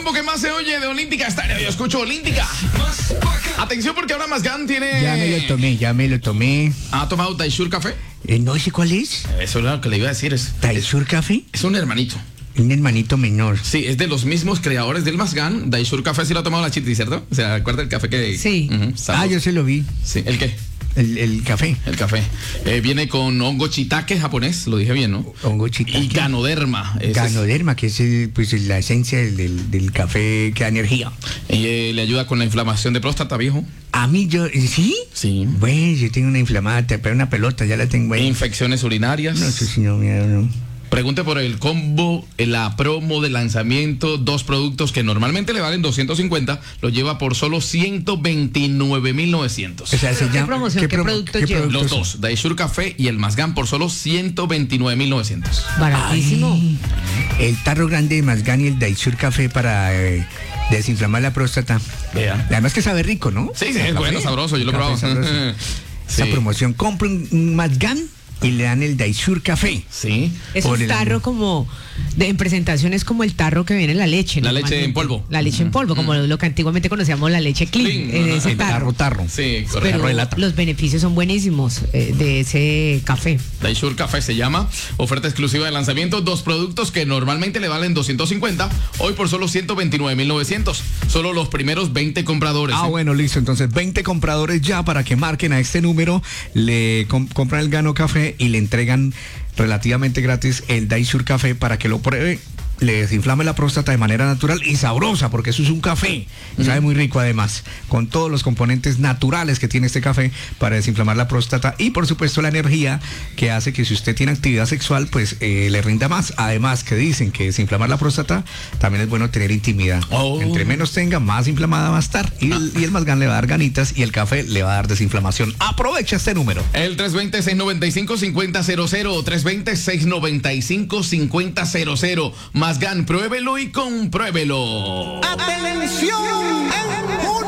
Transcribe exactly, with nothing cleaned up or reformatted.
combo que más se oye de Olímpica Estéreo. Yo escucho Olímpica. Atención porque ahora Mazgán tiene... Ya me lo tomé, ya me lo tomé. ¿Ha tomado Taisur Café? Eh, no sé cuál es. Eso es lo que le iba a decir. Es, ¿Taisur Café? es un hermanito. Un hermanito menor. Sí, es de los mismos creadores del Mazgán. Daisur Café sí lo ha tomado la Chiti, ¿cierto? O sea, ¿acuerda el café que...? Sí. Uh-huh, Ah, yo se lo vi. Sí, ¿el qué? El, el café. El café. Eh, viene con hongo shiitake japonés, lo dije bien, ¿no? Hongo shiitake. Y ganoderma. Ese es- Ganoderma, que es el, pues, la esencia del, del, del café que da energía. y, eh, le ayuda con la inflamación de próstata, viejo. A mí yo, ¿sí? Sí. Bueno, yo tengo una inflamada, pero una pelota, ya la tengo ahí. Infecciones urinarias. No sé si no, mira, no. Pregunte por el combo, la promo de lanzamiento, dos productos que normalmente le valen doscientos cincuenta, lo lleva por solo ciento veintinueve mil novecientos. O sea, se ¿Qué llama- promoción, qué promo- productos lleva? productos Los son? dos, Daisur Café y el Mazgán por solo ciento veintinueve mil novecientos. Baratísimo. Ay, el tarro grande de Mazgán y el Daisur Café para eh, desinflamar la próstata. Vea. Además que sabe rico, ¿no? Sí, sí, El es bueno, sabroso, yo lo he Café probado. sabroso. Sí. Esa promoción, compra un un Mazgán y le dan el Daisur Café. Sí. Es Por un el tarro amor. como, de, en presentación es como el tarro que viene en la leche. La leche normalmente. en polvo. La leche en polvo, como lo que antiguamente conocíamos la leche clean, Clean, en ajá. ese El tarro. tarro, tarro. Sí, Pero correcto. de lata. los beneficios son buenísimos eh, de ese café. Daisur Café se llama. Oferta exclusiva de lanzamiento. Dos productos que normalmente le valen doscientos cincuenta. Hoy por solo ciento veintinueve mil novecientos. Solo los primeros veinte compradores. Ah, ¿eh? bueno, listo. Entonces, veinte compradores ya para que marquen a este número, le com- compran el Gano Café y le entregan relativamente gratis el Daisur Café para que lo pruebe. Le desinflame la próstata de manera natural y sabrosa, porque eso es un café. Sabe muy rico además, con todos los componentes naturales que tiene este café para desinflamar la próstata y por supuesto la energía que hace que si usted tiene actividad sexual, pues eh, le rinda más. Además que dicen que desinflamar la próstata también es bueno tener intimidad. Oh. Entre menos tenga, más inflamada va a estar. Y el, y el Mazgán le va a dar ganitas y el café le va a dar desinflamación. Aprovecha este número. El tres dos cero, seis nueve cinco, cinco cero cero cero. tres dos cero, seis nueve cinco, cinco cero cero cero. Mazgán, pruébelo y compruébelo. Atención, en